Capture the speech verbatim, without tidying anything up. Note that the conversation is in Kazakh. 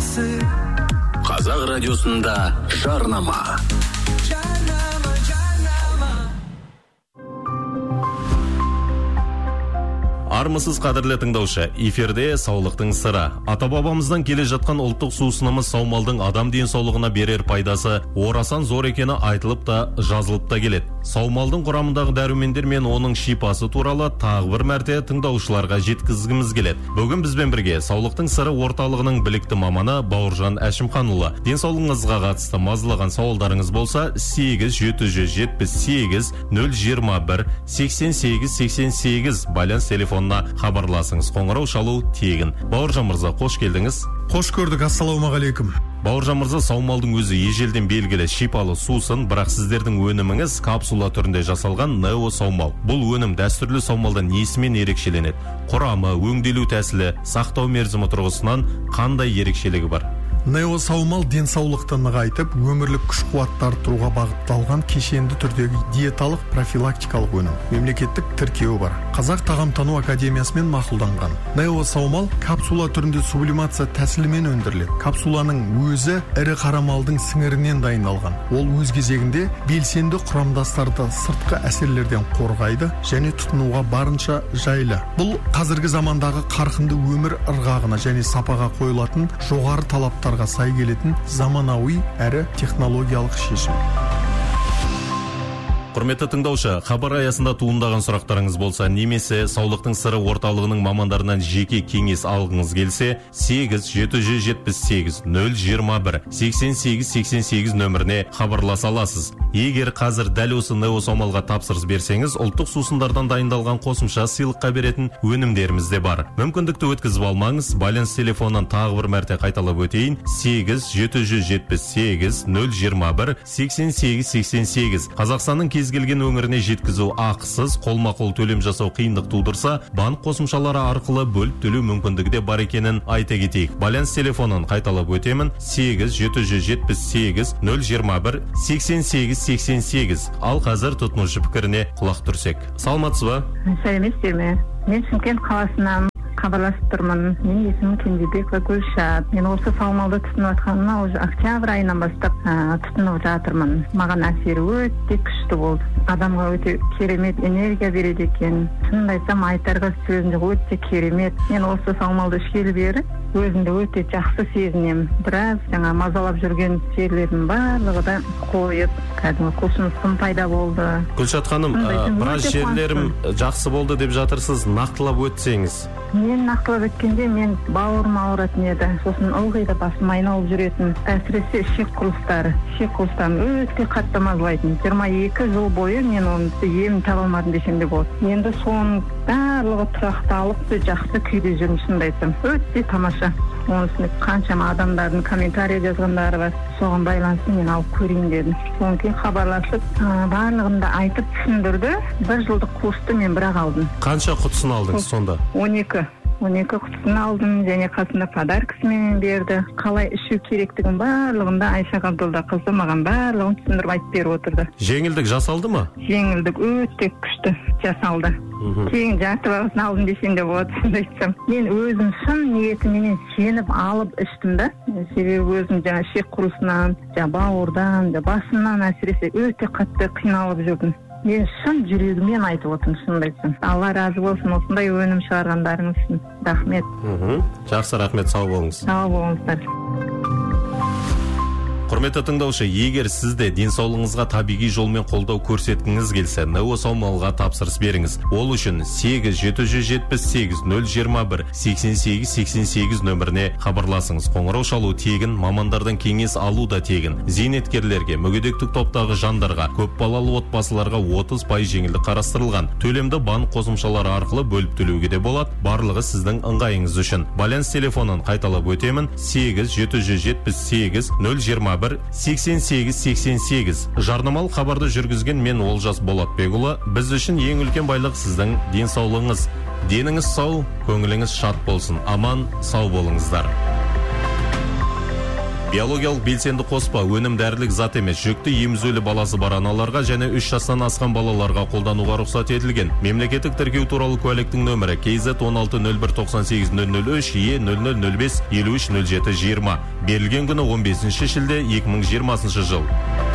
болмасы. Қазақ радиосында жарнама. Армысыз қадірлі тыңдаушы, эфирде саулықтың сыры. Ата-бабамыздан келе жатқан ұлттық сусынымыз саумалдың адам денсаулығына берер пайдасы орасан зор екені айтылып та, жазылып та келеді. Саумалдың құрамындағы дәрумендер мен оның шипасы туралы тағы бір мәрте тыңдаушыларға жеткізгіміз келеді. Бүгін бізбен бірге саулықтың сыры орталығының білікті маманы Бауыржан Әшімханұлы. Денсаулығыңызға қатысты мазалаған сауалдарыңыз болса, сегіз жеті жүз жетпіс сегіз нөл жиырма бір сексен сегіз сексен сегіз байланыс телефонына хабарласыңыз. Қоңырау шалу тегін. Бауыржан мырза, қош келдіңіз. Қош көрдік, ассалаумағалейкум. Бауыржан мырза, саумалдың өзі ежелден белгілі шипалы сусын, бірақ сіздердің өніміңіз капсула түрінде жасалған нео саумал. Бұл өнім дәстүрлі саумалдан несімен ерекшеленеді? Құрамы, өңделу тәсілі, сақтау мерзімі тұрғысынан қандай ерекшелігі бар? Нео саумал денсаулықты нығайтып, өмірлік күш-қуатты арттыруға бағытталған кешенді түрдегі диеталық профилактикалық өнім. Мемлекеттік тіркеуі бар. Қазақ тағамтану академиясымен мақұлданған. Нео саумал капсула түрінде сублимация тәсілімен өндіріледі. Капсуланың өзі ірі қара малдың сіңірінен дайындалған. Ол өз кезегінде белсенді құрамдастарды сыртқы әсерлерден қорғайды және тұтынуға барынша жайлы. Бұл қазіргі замандағы қарқынды өмір ырғағына және сапаға қойылатын жоғары талаптар сай келетін заманауи әрі технологиялық шешім. Құрметті тыңдаушы, хабар аясында туындаған сұрақтарыңыз болса, немесе саулықтың сыры орталығының мамандарынан жеке кеңес алғыңыз келсе, сегіз жеті жүз жетпіс сегіз нөл жиырма бір сексен сегіз сексен сегіз нөміріне хабарласа аласыз. Егер қазір дәл осы нео саумалға тапсырыс берсеңіз, ұлттық сусындардан дайындалған қосымша сыйлыққа беретін өнімдеріміз де бар. Мүмкіндікті өткізіп алмаңыз, байланыс телефонынан тағы бір мәрте қайталап өтейін: сегіз жеті жүз жетпіс сегіз нөл жиырма бір сексен сегіз сексен сегіз. Қазақстанның кез келген өңіріне жеткізу ақысыз, қолма-қол төлем жасау қиындық тудырса, банк қосымшалары арқылы бөліп төлеу мүмкіндігі де бар екенін айта кетейік. Байланыс телефонын қайталап өтемін: сегіз жеті жүз жетпіс сегіз нөл жиырма бір сексен сегіз сексен сегіз. Ал қазір тұтынушы пікіріне құлақ түрсек. Саламатсыз ба? Сәлеметсіздер ме? Мен Шымкент қаласынан хабарласып тұрмын. Менің есімім Кенжебекова Гүлшат. Мен осы саумалды тұтынып жатқаныма уже октябрь айынан бастап тұтынып жатырмын. Маған әсері өте күшті болды. Адамға өте керемет энергия береді екен. Шынымды айтсам, айтарға сөзім жоқ, өте керемет. Мен осы саумалды ішкелі бері өзімді өте жақсы сезінемін. Біраз жаңа мазалап жүрген жерлердің барлығы да қойып, кәдімгі құлшынысым пайда болды. Гүлшат ханым, біраз жерлерім жақсы болды деп жатырсыз, нақтылап өтсеңіз. Мен нақтылап өткенде мен бауырым ауыратын еді. Сосын ылғи да басым айналып жүретін. Әсіресе ішек құрылыстары. Ішек құрылыстарын өте қатты мазалайтын. жиырма екі жыл бойы мен оны емін таба алмадым десем де болады. Енді соның барлығы тұрақталып, жақсы күйде жүрмін, шынымды айтсам. Өте тамаша. Оның үстіне қаншама адамдардың комментарий жазғандары бар. Соған байланысты мен алып көрейін дедім. Содан кейін хабарласып, барлығын да айтып түсіндірді. Бір жылдық курсты мен бірақ алдым. Қанша құтысын алдыңыз сонда? он екі. он екі құтысын алдым, және қасында подаркасымен берді. Қалай ішу керектігін барлығында Айша Ғабдолда қызы маған барлығын түсіндіріп айтып беріп отырды. Жеңілдік жасалды ма? Жеңілдік өте күшті жасалды. Кейін жарты бағасын алдым десем де болады, шынымды айтсам. Мен өзім шын ниетіменен сеніп алып іштім да. Себебі өзім жаңа ішек құрылысынан, жаңа бауырдан, басымнан әсіресе өте қатты қиналып жүрдім. Мен шын жүрегіммен айтып отырмын, шынымды айтсам. Алла разы болсын, осындай өнім шығарғандарыңыз үшін. Рахмет. Жақсы, рахмет, сау болыңыз. Сау болыңыздар. Құрметті тыңдаушы, егер сізде денсаулығыңызға табиғи жолмен қолдау көрсеткіңіз келсе, нео саумалға тапсырыс беріңіз. Ол үшін сегіз жеті жүз жетпіс сегіз нөл жиырма бір сексен сегіз сексен сегіз нөміріне хабарласыңыз. Қоңырау шалу тегін, мамандардан кеңес алу да тегін. Зейнеткерлерге, мүгедектік топтағы жандарға, көпбалалы отбасыларға отыз пайыз жеңілдік қарастырылған. Төлемді банк қосымшалары арқылы бөліп төлеуге де болады. Барлығы сіздің ыңғайыңыз үшін. Байланыс телефонын қайталап өтемін: сегіз жеті жүз жетпіс сегіз нөл жиырма бір сексен сегіз сексен сегіз. Жарнамалық хабарды жүргізген мен Олжас Болатбекұлы. Біз үшін ең үлкен байлық сіздің денсаулығыңыз. Деніңіз сау, көңіліңіз шат болсын. Аман, сау болыңыздар. Биологиялық белсенді қоспа өнім дәрілік зат емес, жүкті емізулі баласы бар аналарға және үш жастан асқан балаларға қолдануға рұқсат етілген. Мемлекеттік тіркеу туралы куәліктің нөмірі кей зет он алты нөл бір тоқсан сегіз нөл нөл үш е нөл нөл нөл бес елу үш нөл жеті жиырма. Берілген күні он бесінші шілде екі мың жиырмасыншы жыл.